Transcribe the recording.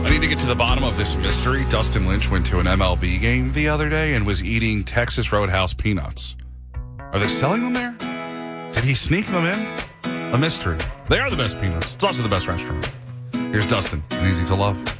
I need to get to the bottom of this mystery. Dustin Lynch went to an MLB game the other day and was eating Texas Roadhouse peanuts. Are they selling them there? Did he sneak them in? A mystery. They are the best peanuts. It's also the best restaurant. Here's Dustin and Easy to Love.